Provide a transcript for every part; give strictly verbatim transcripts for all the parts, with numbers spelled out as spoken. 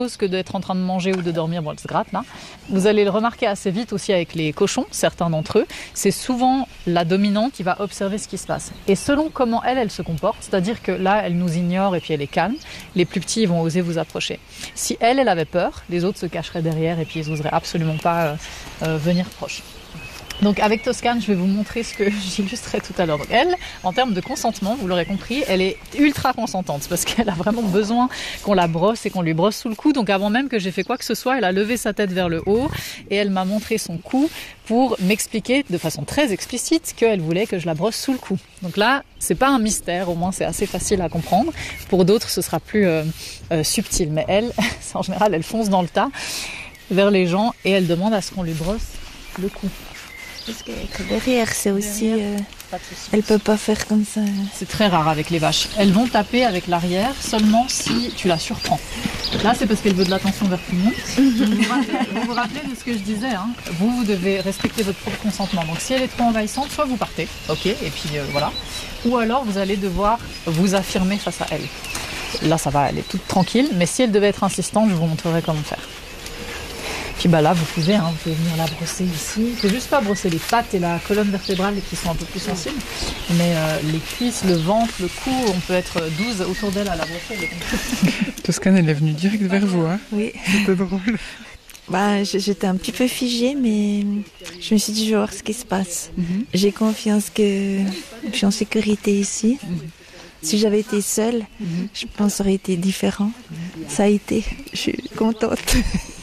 que d'être en train de manger ou de dormir, bon elle se gratte là. Vous allez le remarquer assez vite aussi avec les cochons, certains d'entre eux, c'est souvent la dominante qui va observer ce qui se passe. Et selon comment elle, elle se comporte, c'est-à-dire que là elle nous ignore et puis elle est calme, les plus petits ils vont oser vous approcher. Si elle, elle avait peur, les autres se cacheraient derrière et puis ils n'oseraient absolument pas euh, euh, venir proche. Donc avec Toscane, je vais vous montrer ce que j'illustrais tout à l'heure. Donc elle, en termes de consentement, vous l'aurez compris, elle est ultra consentante parce qu'elle a vraiment besoin qu'on la brosse et qu'on lui brosse sous le cou. Donc avant même que j'ai fait quoi que ce soit, elle a levé sa tête vers le haut et elle m'a montré son cou pour m'expliquer de façon très explicite qu'elle voulait que je la brosse sous le cou. Donc là, c'est pas un mystère, au moins c'est assez facile à comprendre. Pour d'autres, ce sera plus euh, euh, subtil. Mais elle, en général, elle fonce dans le tas vers les gens et elle demande à ce qu'on lui brosse le cou. Parce que derrière, c'est aussi... Euh, elle ne peut pas faire comme ça. C'est très rare avec les vaches. Elles vont taper avec l'arrière seulement si tu la surprends. Là, c'est parce qu'elle veut de l'attention vers tout le monde. Vous vous rappelez, vous vous rappelez de ce que je disais, hein. Vous, vous devez respecter votre propre consentement. Donc si elle est trop envahissante, soit vous partez, ok, et puis euh, voilà. Ou alors vous allez devoir vous affirmer face à elle. Là, ça va, elle est toute tranquille. Mais si elle devait être insistante, je vous montrerai comment faire. Puis bah là, vous pouvez, hein, vous pouvez venir la brosser ici. C'est juste pas brosser les pattes et la colonne vertébrale qui sont un peu plus sensibles. Mais euh, les cuisses, le ventre, le cou, on peut être douze autour d'elle à la brosser. Toscane, elle est venue direct vers vous, hein. Oui. C'était drôle. Bah, j'étais un petit peu figée, mais je me suis dit, je vais voir ce qui se passe. Mm-hmm. J'ai confiance que je suis en sécurité ici. Mm-hmm. Si j'avais été seule, mm-hmm. je pense que ça aurait été différent. Mm-hmm. Ça a été. Je suis contente.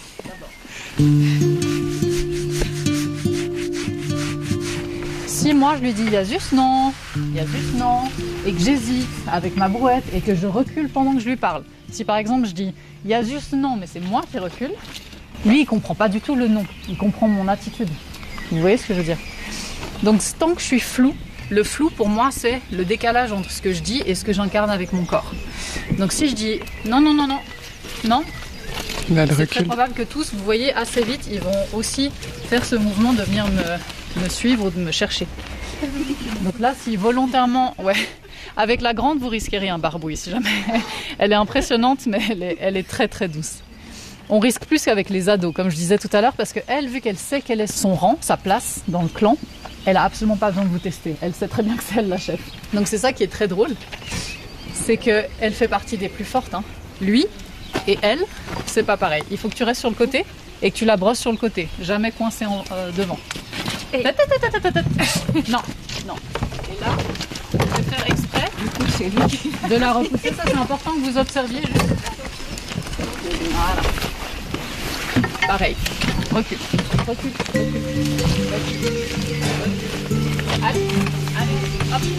Si moi je lui dis Yasus non, Yasus non, et que j'hésite avec ma brouette et que je recule pendant que je lui parle. Si par exemple je dis Yasus non, mais c'est moi qui recule, lui il comprend pas du tout le non, il comprend mon attitude. Vous voyez ce que je veux dire? Donc tant que je suis floue, le flou pour moi c'est le décalage entre ce que je dis et ce que j'incarne avec mon corps. Donc si je dis non non non non non, là, c'est recul. très probable que tous, vous voyez, assez vite, ils vont aussi faire ce mouvement de venir me, me suivre ou de me chercher. Donc là, si volontairement, ouais, avec la grande, vous risquez rien, Barbouille, si jamais. Elle est impressionnante, mais elle est, elle est très très douce. On risque plus qu'avec les ados, comme je disais tout à l'heure, parce qu'elle, vu qu'elle sait quel est son rang, sa place dans le clan, elle a absolument pas besoin de vous tester. Elle sait très bien que c'est elle la chef. Donc c'est ça qui est très drôle, c'est qu'elle fait partie des plus fortes, hein. Lui et elle, c'est pas pareil. Il faut que tu restes sur le côté et que tu la brosses sur le côté. Jamais coincé en, euh, devant. Et... Non, non. Et là, je vais faire exprès de la repousser. Ça, c'est important que vous observiez juste. Voilà. Pareil. Recule. Recule. Recule. Recule. Allez. Allez. Hop.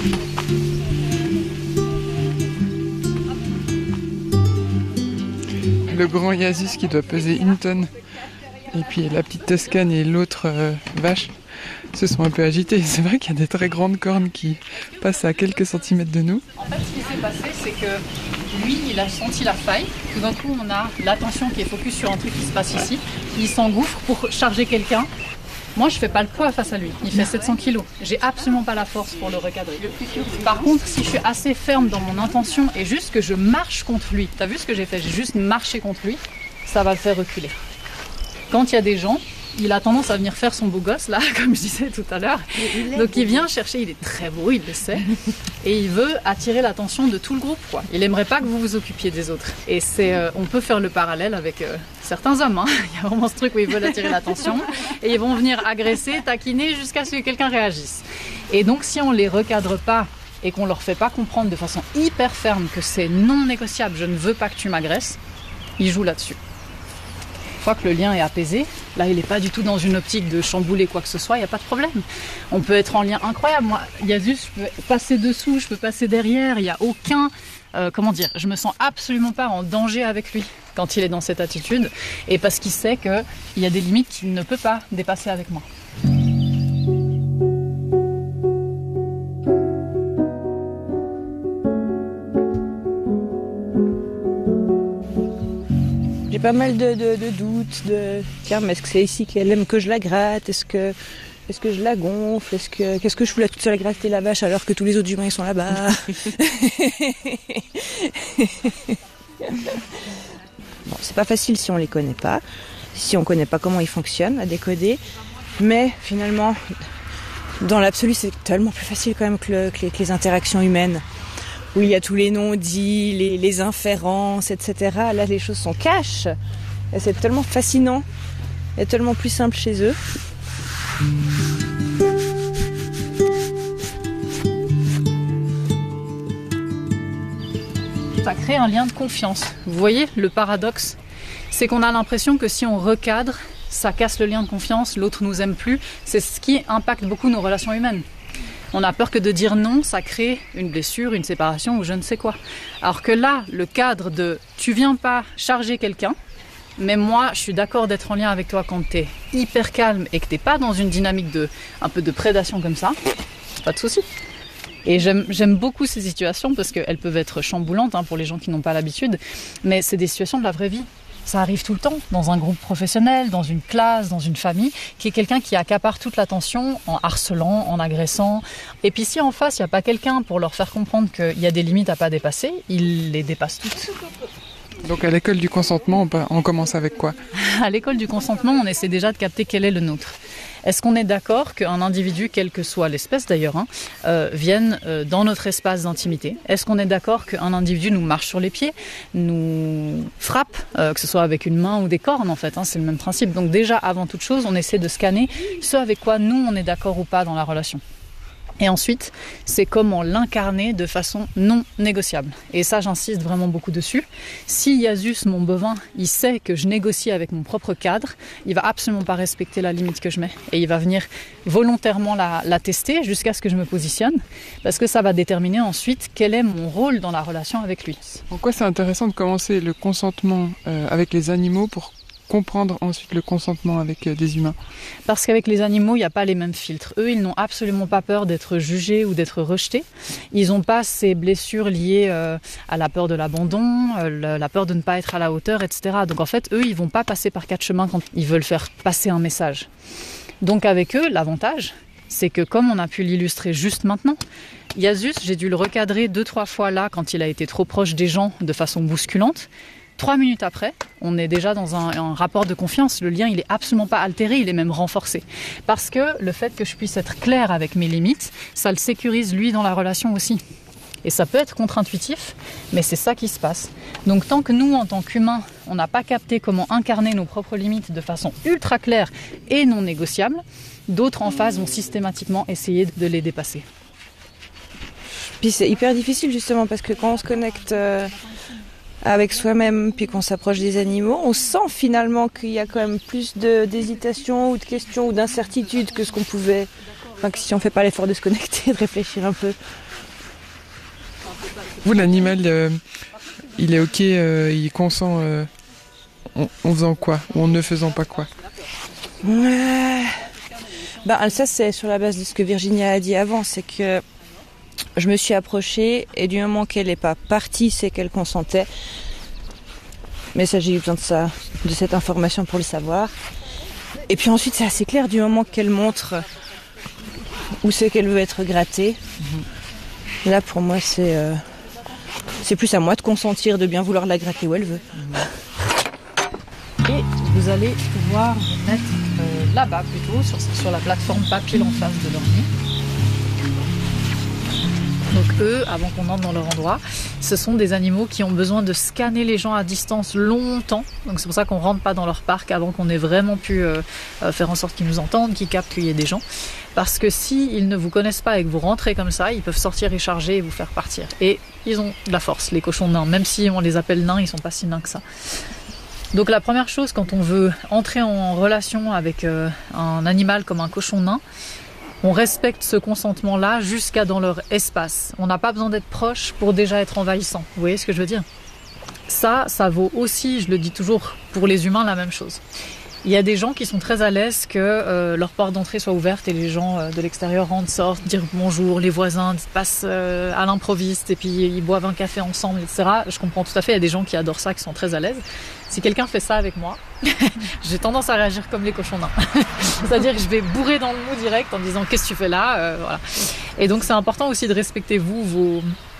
Le grand Yasus qui doit peser une tonne. Et puis la petite Toscane et l'autre euh, vache se sont un peu agités. C'est vrai qu'il y a des très grandes cornes qui passent à quelques centimètres de nous. En fait, ce qui s'est passé, c'est que lui, il a senti la faille. Tout d'un coup, on a l'attention qui est focus sur un truc qui se passe ici. Il s'engouffre pour charger quelqu'un. Moi, je fais pas le poids face à lui. Il fait sept cents kilos. J'ai absolument pas la force pour le recadrer. Par contre, si je suis assez ferme dans mon intention et juste que je marche contre lui, t'as vu ce que j'ai fait? J'ai juste marché contre lui, ça va le faire reculer. Quand il y a des gens, il a tendance à venir faire son beau gosse, là, comme je disais tout à l'heure. Donc il vient chercher, il est très beau, il le sait, et il veut attirer l'attention de tout le groupe, quoi. Il aimerait pas que vous vous occupiez des autres. Et c'est, euh, on peut faire le parallèle avec euh, certains hommes, hein. Il y a vraiment ce truc où ils veulent attirer l'attention, et ils vont venir agresser, taquiner, jusqu'à ce que quelqu'un réagisse. Et donc si on les recadre pas, et qu'on leur fait pas comprendre de façon hyper ferme que c'est non négociable, je ne veux pas que tu m'agresses, ils jouent là-dessus. Une fois que le lien est apaisé, là il n'est pas du tout dans une optique de chambouler quoi que ce soit, il n'y a pas de problème. On peut être en lien incroyable. Moi, Yasus, je peux passer dessous, je peux passer derrière, il n'y a aucun... Euh, comment dire, je me sens absolument pas en danger avec lui quand il est dans cette attitude, et parce qu'il sait qu'il y a des limites qu'il ne peut pas dépasser avec moi. J'ai pas mal de, de, de doutes, de tiens, mais est-ce que c'est ici qu'elle aime que je la gratte? Est-ce que, est-ce que je la gonfle? Est-ce que, qu'est-ce que je fous là toute seule à gratter la vache alors que tous les autres humains ils sont là-bas? Bon, c'est pas facile si on les connaît pas, si on connaît pas comment ils fonctionnent à décoder, mais finalement, dans l'absolu, c'est tellement plus facile quand même que, le, que, les, que les interactions humaines, où il y a tous les non-dits, les, les inférences, et cetera. Là, les choses sont cash, et c'est tellement fascinant, et tellement plus simple chez eux. Ça crée un lien de confiance. Vous voyez, le paradoxe, c'est qu'on a l'impression que si on recadre, ça casse le lien de confiance, l'autre nous aime plus. C'est ce qui impacte beaucoup nos relations humaines. On a peur que de dire non, ça crée une blessure, une séparation ou je ne sais quoi. Alors que là, le cadre de « tu viens pas charger quelqu'un », mais moi, je suis d'accord d'être en lien avec toi quand t'es hyper calme et que t'es pas dans une dynamique de un peu de prédation comme ça, pas de souci. Et j'aime, j'aime beaucoup ces situations parce qu'elles peuvent être chamboulantes hein, pour les gens qui n'ont pas l'habitude, mais c'est des situations de la vraie vie. Ça arrive tout le temps, dans un groupe professionnel, dans une classe, dans une famille, qui est quelqu'un qui accapare toute l'attention en harcelant, en agressant. Et puis si en face, il n'y a pas quelqu'un pour leur faire comprendre qu'il y a des limites à pas dépasser, ils les dépassent toutes. Donc à l'école du consentement, on commence avec quoi ? À l'école du consentement, on essaie déjà de capter quel est le nôtre. Est-ce qu'on est d'accord qu'un individu, quelle que soit l'espèce d'ailleurs, hein, euh, vienne euh, dans notre espace d'intimité ? Est-ce qu'on est d'accord qu'un individu nous marche sur les pieds, nous frappe, euh, que ce soit avec une main ou des cornes en fait, hein, c'est le même principe. Donc déjà, avant toute chose, on essaie de scanner ce avec quoi nous, on est d'accord ou pas dans la relation. Et ensuite, c'est comment l'incarner de façon non négociable. Et ça, j'insiste vraiment beaucoup dessus. Si Iasus, mon bovin, il sait que je négocie avec mon propre cadre, il va absolument pas respecter la limite que je mets. Et il va venir volontairement la, la tester jusqu'à ce que je me positionne, parce que ça va déterminer ensuite quel est mon rôle dans la relation avec lui. Pourquoi c'est intéressant de commencer le consentement euh, avec les animaux pour comprendre ensuite le consentement avec des humains? Parce qu'avec les animaux, il n'y a pas les mêmes filtres. Eux, ils n'ont absolument pas peur d'être jugés ou d'être rejetés. Ils n'ont pas ces blessures liées euh, à la peur de l'abandon, euh, la peur de ne pas être à la hauteur, et cetera. Donc en fait, eux, ils ne vont pas passer par quatre chemins quand ils veulent faire passer un message. Donc avec eux, l'avantage, c'est que comme on a pu l'illustrer juste maintenant, Iasus, j'ai dû le recadrer deux, trois fois là quand il a été trop proche des gens de façon bousculante. Trois minutes après, on est déjà dans un, un rapport de confiance. Le lien, il est absolument pas altéré, il est même renforcé. Parce que le fait que je puisse être claire avec mes limites, ça le sécurise lui dans la relation aussi. Et ça peut être contre-intuitif, mais c'est ça qui se passe. Donc tant que nous, en tant qu'humains, on n'a pas capté comment incarner nos propres limites de façon ultra claire et non négociable, d'autres en face vont systématiquement essayer de les dépasser. Puis c'est hyper difficile justement parce que quand on se connecte euh, avec soi-même puis qu'on s'approche des animaux, on sent finalement qu'il y a quand même plus de, d'hésitation ou de questions ou d'incertitude que ce qu'on pouvait, enfin que si on fait pas l'effort de se connecter, de réfléchir un peu. Vous, l'animal, euh, il est ok, euh, il consent euh, en, en faisant quoi ou en ne faisant pas quoi? euh, ben, Ça c'est sur la base de ce que Virginia a dit avant, c'est que je me suis approchée et du moment qu'elle n'est pas partie, c'est qu'elle consentait. Mais ça, j'ai eu besoin de ça, de cette information pour le savoir. Et puis ensuite, c'est assez clair du moment qu'elle montre où c'est qu'elle veut être grattée. Mmh. Là, pour moi, c'est, euh, c'est plus à moi de consentir, de bien vouloir la gratter où elle veut. Et vous allez pouvoir vous mettre euh, là-bas plutôt, sur, sur la plateforme pas pile en face de leur nid. Donc eux, avant qu'on entre dans leur endroit, ce sont des animaux qui ont besoin de scanner les gens à distance longtemps. Donc c'est pour ça qu'on rentre pas dans leur parc avant qu'on ait vraiment pu euh, faire en sorte qu'ils nous entendent, qu'ils captent qu'il y ait des gens. Parce que s'ils ne vous connaissent pas et que vous rentrez comme ça, ils peuvent sortir et charger et vous faire partir. Et ils ont de la force, les cochons nains. Même si on les appelle nains, ils sont pas si nains que ça. Donc la première chose quand on veut entrer en relation avec euh, un animal comme un cochon nain, on respecte ce consentement-là jusqu'à dans leur espace. On n'a pas besoin d'être proche pour déjà être envahissant. Vous voyez ce que je veux dire ? Ça, ça vaut aussi, je le dis toujours, pour les humains, la même chose. Il y a des gens qui sont très à l'aise que euh, leur porte d'entrée soit ouverte et les gens euh, de l'extérieur rentrent, sortent, dire bonjour, les voisins passent euh, à l'improviste et puis ils boivent un café ensemble, et cetera. Je comprends tout à fait, il y a des gens qui adorent ça, qui sont très à l'aise. Si quelqu'un fait ça avec moi, j'ai tendance à réagir comme les cochons nains. C'est-à-dire que je vais bourrer dans le mot direct en disant qu'est-ce que tu fais là, euh, voilà. Et donc c'est important aussi de respecter vous, vos,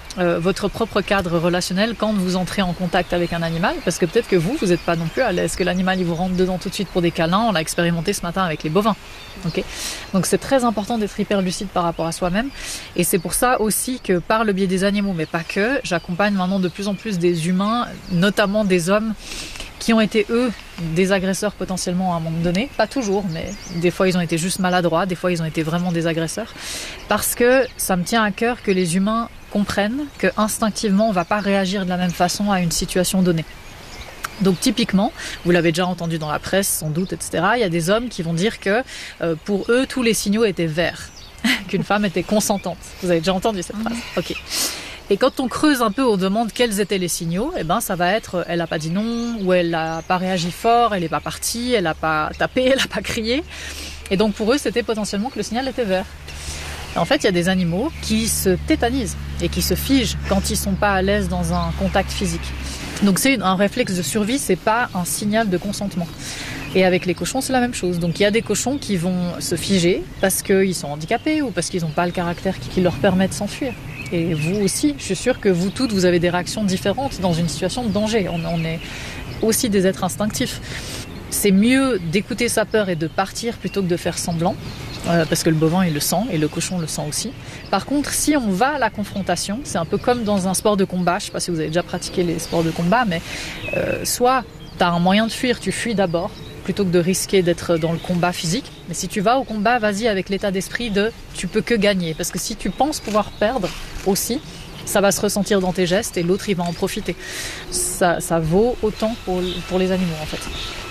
euh, votre propre cadre relationnel quand vous entrez en contact avec un animal, parce que peut-être que vous, vous n'êtes pas non plus à l'aise, que l'animal il vous rentre dedans tout de suite pour des câlins. On l'a expérimenté ce matin avec les bovins. Okay, donc c'est très important d'être hyper lucide par rapport à soi-même, et c'est pour ça aussi que par le biais des animaux, mais pas que, j'accompagne maintenant de plus en plus des humains, notamment des hommes qui ont été, eux, des agresseurs potentiellement à un moment donné. Pas toujours, mais des fois ils ont été juste maladroits, des fois ils ont été vraiment des agresseurs. Parce que ça me tient à cœur que les humains comprennent que instinctivement on ne va pas réagir de la même façon à une situation donnée. Donc typiquement, vous l'avez déjà entendu dans la presse sans doute, et cetera, il y a des hommes qui vont dire que euh, pour eux tous les signaux étaient verts, qu'une femme était consentante. Vous avez déjà entendu cette phrase? Ok. Et quand on creuse un peu, on demande quels étaient les signaux, et ben ça va être elle a pas dit non, ou elle a pas réagi fort, elle est pas partie, elle a pas tapé, elle a pas crié. Et donc pour eux, c'était potentiellement que le signal était vert. Et en fait, il y a des animaux qui se tétanisent et qui se figent quand ils sont pas à l'aise dans un contact physique. Donc c'est un réflexe de survie, c'est pas un signal de consentement. Et avec les cochons, c'est la même chose. Donc il y a des cochons qui vont se figer parce qu'ils sont handicapés ou parce qu'ils n'ont pas le caractère qui leur permet de s'enfuir. Et vous aussi, je suis sûre que vous toutes, vous avez des réactions différentes dans une situation de danger. On, on est aussi des êtres instinctifs. C'est mieux d'écouter sa peur et de partir plutôt que de faire semblant, euh, parce que le bovin il le sent et le cochon le sent aussi. Par contre, si on va à la confrontation, c'est un peu comme dans un sport de combat, je ne sais pas si vous avez déjà pratiqué les sports de combat, mais euh, soit tu as un moyen de fuir, tu fuis d'abord, plutôt que de risquer d'être dans le combat physique. Mais si tu vas au combat, vas-y avec l'état d'esprit de tu peux que gagner. Parce que si tu penses pouvoir perdre aussi, ça va se ressentir dans tes gestes et l'autre il va en profiter. Ça, ça vaut autant pour, pour les animaux en fait.